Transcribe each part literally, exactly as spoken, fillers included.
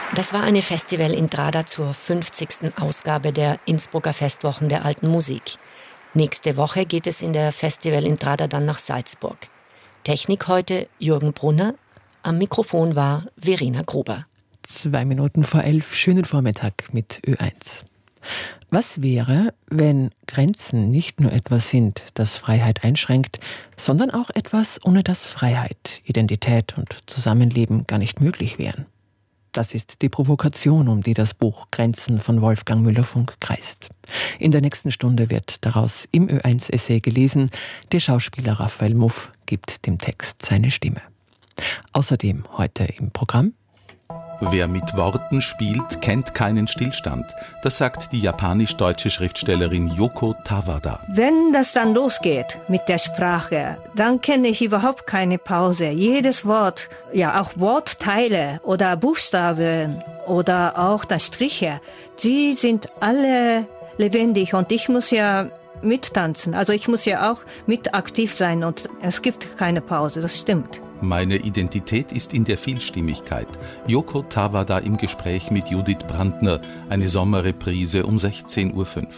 Das war eine Festival-Intrada zur fünfzigsten Ausgabe der Innsbrucker Festwochen der alten Musik. Nächste Woche geht es in der Festival-Intrada dann nach Salzburg. Technik heute Jürgen Brunner, am Mikrofon war Verena Gruber. Zwei Minuten vor elf, schönen Vormittag mit Ö eins. Was wäre, wenn Grenzen nicht nur etwas sind, das Freiheit einschränkt, sondern auch etwas, ohne das Freiheit, Identität und Zusammenleben gar nicht möglich wären? Das ist die Provokation, um die das Buch Grenzen von Wolfgang Müller-Funk kreist. In der nächsten Stunde wird daraus im Ö eins Essay gelesen. Der Schauspieler Raphael Muff gibt dem Text seine Stimme. Außerdem heute im Programm: Wer mit Worten spielt, kennt keinen Stillstand. Das sagt die japanisch-deutsche Schriftstellerin Yoko Tawada. Wenn das dann losgeht mit der Sprache, dann kenne ich überhaupt keine Pause. Jedes Wort, ja auch Wortteile oder Buchstaben oder auch das Striche, die sind alle lebendig und ich muss ja mittanzen. Also ich muss ja auch mit aktiv sein und es gibt keine Pause, das stimmt. Meine Identität ist in der Vielstimmigkeit. Yoko Tawada im Gespräch mit Judith Brandner. Eine Sommerreprise um sechzehn Uhr fünf.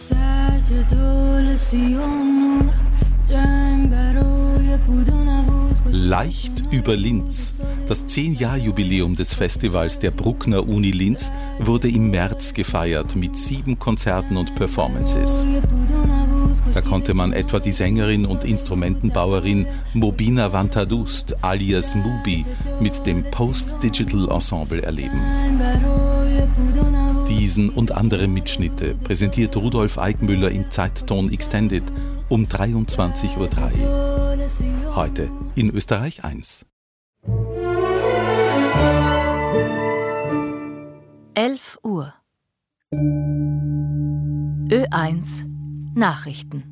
Leicht über Linz. Das zehn-Jahr-Jubiläum des Festivals der Bruckner Uni Linz wurde im März gefeiert mit sieben Konzerten und Performances. Da konnte man etwa die Sängerin und Instrumentenbauerin Mobina Vantadust alias Mubi mit dem Post-Digital Ensemble erleben. Diesen und andere Mitschnitte präsentiert Rudolf Eickmüller im Zeitton Extended um dreiundzwanzig Uhr drei. Heute in Österreich eins. elf Uhr. Ö eins Nachrichten.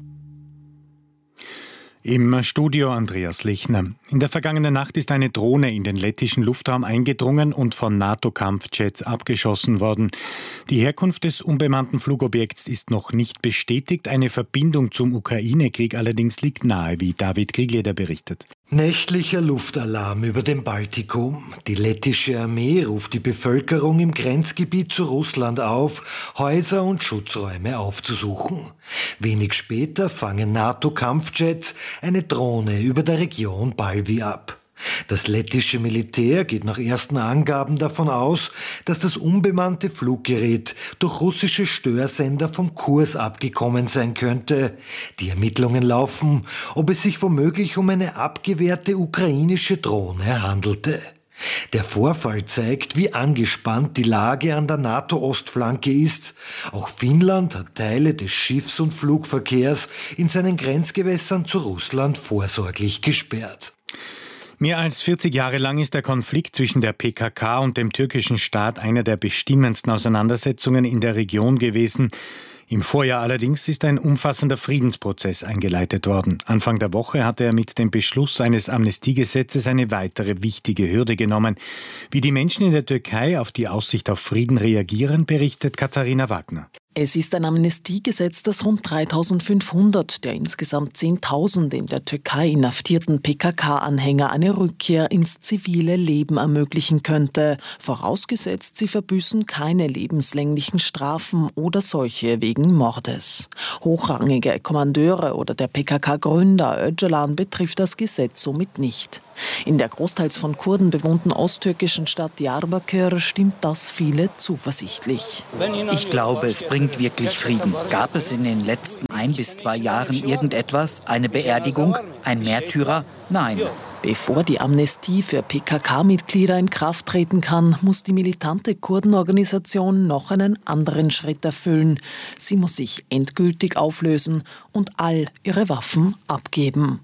Im Studio Andreas Lichner. In der vergangenen Nacht ist eine Drohne in den lettischen Luftraum eingedrungen und von NATO-Kampfjets abgeschossen worden. Die Herkunft des unbemannten Flugobjekts ist noch nicht bestätigt. Eine Verbindung zum Ukraine-Krieg allerdings liegt nahe, wie David Kriegleder berichtet. Nächtlicher Luftalarm über dem Baltikum. Die lettische Armee ruft die Bevölkerung im Grenzgebiet zu Russland auf, Häuser und Schutzräume aufzusuchen. Wenig später fangen NATO-Kampfjets eine Drohne über der Region Balvi ab. Das lettische Militär geht nach ersten Angaben davon aus, dass das unbemannte Fluggerät durch russische Störsender vom Kurs abgekommen sein könnte. Die Ermittlungen laufen, ob es sich womöglich um eine abgewehrte ukrainische Drohne handelte. Der Vorfall zeigt, wie angespannt die Lage an der NATO-Ostflanke ist. Auch Finnland hat Teile des Schiffs- und Flugverkehrs in seinen Grenzgewässern zu Russland vorsorglich gesperrt. Mehr als vierzig Jahre lang ist der Konflikt zwischen der P K K und dem türkischen Staat einer der bestimmendsten Auseinandersetzungen in der Region gewesen. Im Vorjahr allerdings ist ein umfassender Friedensprozess eingeleitet worden. Anfang der Woche hatte er mit dem Beschluss eines Amnestiegesetzes eine weitere wichtige Hürde genommen. Wie die Menschen in der Türkei auf die Aussicht auf Frieden reagieren, berichtet Katharina Wagner. Es ist ein Amnestiegesetz, das rund dreitausendfünfhundert der insgesamt zehntausend in der Türkei inhaftierten P K K-Anhänger eine Rückkehr ins zivile Leben ermöglichen könnte. Vorausgesetzt, sie verbüßen keine lebenslänglichen Strafen oder solche wegen Mordes. Hochrangige Kommandeure oder der P K K-Gründer Öcalan betrifft das Gesetz somit nicht. In der großteils von Kurden bewohnten osttürkischen Stadt Diyarbakır stimmt das viele zuversichtlich. Ich glaube, es bringt wirklich Frieden. Gab es in den letzten ein bis zwei Jahren irgendetwas? Eine Beerdigung? Ein Märtyrer? Nein. Bevor die Amnestie für P K K-Mitglieder in Kraft treten kann, muss die militante Kurdenorganisation noch einen anderen Schritt erfüllen. Sie muss sich endgültig auflösen und all ihre Waffen abgeben.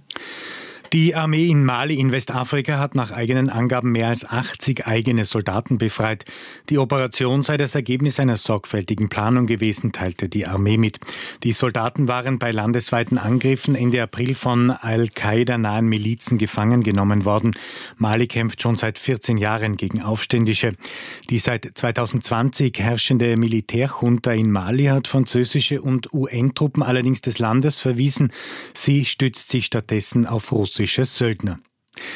Die Armee in Mali in Westafrika hat nach eigenen Angaben mehr als achtzig eigene Soldaten befreit. Die Operation sei das Ergebnis einer sorgfältigen Planung gewesen, teilte die Armee mit. Die Soldaten waren bei landesweiten Angriffen Ende April von Al-Qaida-nahen Milizen gefangen genommen worden. Mali kämpft schon seit vierzehn Jahren gegen Aufständische. Die seit zweitausendzwanzig herrschende Militärjunta in Mali hat französische und U N-Truppen allerdings des Landes verwiesen. Sie stützt sich stattdessen auf russische Söldner.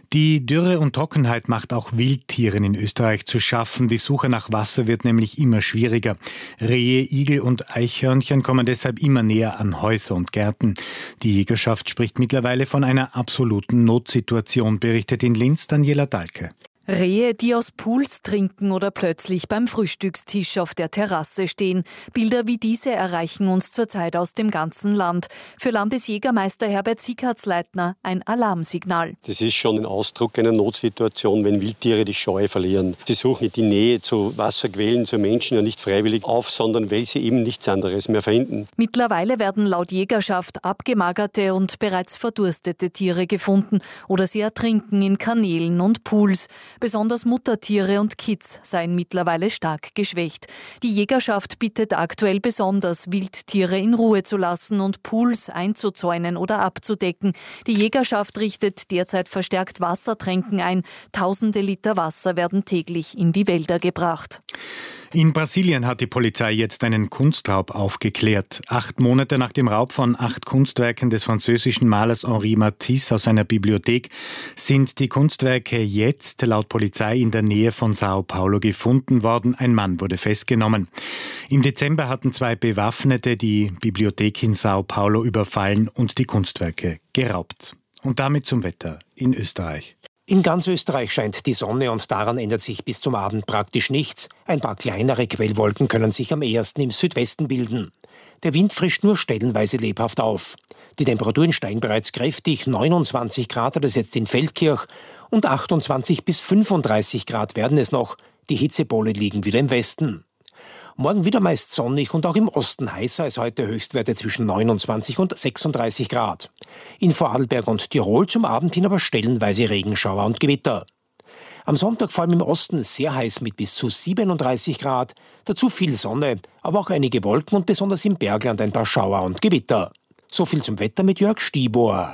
Die Dürre und Trockenheit macht auch Wildtieren in Österreich zu schaffen. Die Suche nach Wasser wird nämlich immer schwieriger. Rehe, Igel und Eichhörnchen kommen deshalb immer näher an Häuser und Gärten. Die Jägerschaft spricht mittlerweile von einer absoluten Notsituation, berichtet in Linz Daniela Dahlke. Rehe, die aus Pools trinken oder plötzlich beim Frühstückstisch auf der Terrasse stehen. Bilder wie diese erreichen uns zurzeit aus dem ganzen Land. Für Landesjägermeister Herbert Sieghardtsleitner ein Alarmsignal. Das ist schon ein Ausdruck einer Notsituation, wenn Wildtiere die Scheu verlieren. Sie suchen die Nähe zu Wasserquellen, zu Menschen ja nicht freiwillig auf, sondern weil sie eben nichts anderes mehr finden. Mittlerweile werden laut Jägerschaft abgemagerte und bereits verdurstete Tiere gefunden oder sie ertrinken in Kanälen und Pools. Besonders Muttertiere und Kitz seien mittlerweile stark geschwächt. Die Jägerschaft bittet aktuell besonders, Wildtiere in Ruhe zu lassen und Pools einzuzäunen oder abzudecken. Die Jägerschaft richtet derzeit verstärkt Wassertränken ein. Tausende Liter Wasser werden täglich in die Wälder gebracht. In Brasilien hat die Polizei jetzt einen Kunstraub aufgeklärt. Acht Monate nach dem Raub von acht Kunstwerken des französischen Malers Henri Matisse aus seiner Bibliothek sind die Kunstwerke jetzt laut Polizei in der Nähe von Sao Paulo gefunden worden. Ein Mann wurde festgenommen. Im Dezember hatten zwei Bewaffnete die Bibliothek in Sao Paulo überfallen und die Kunstwerke geraubt. Und damit zum Wetter in Österreich. In ganz Österreich scheint die Sonne und daran ändert sich bis zum Abend praktisch nichts. Ein paar kleinere Quellwolken können sich am ehesten im Südwesten bilden. Der Wind frischt nur stellenweise lebhaft auf. Die Temperaturen steigen bereits kräftig. neunundzwanzig Grad hat es jetzt in Feldkirch und achtundzwanzig bis fünfunddreißig Grad werden es noch. Die Hitzepole liegen wieder im Westen. Morgen wieder meist sonnig und auch im Osten heißer als heute, Höchstwerte zwischen neunundzwanzig und sechsunddreißig Grad. In Vorarlberg und Tirol zum Abend hin aber stellenweise Regenschauer und Gewitter. Am Sonntag vor allem im Osten sehr heiß mit bis zu siebenunddreißig Grad, dazu viel Sonne, aber auch einige Wolken und besonders im Bergland ein paar Schauer und Gewitter. So viel zum Wetter mit Jörg Stiebohr.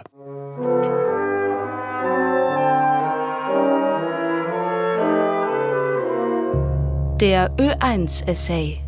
Der Ö eins Essay.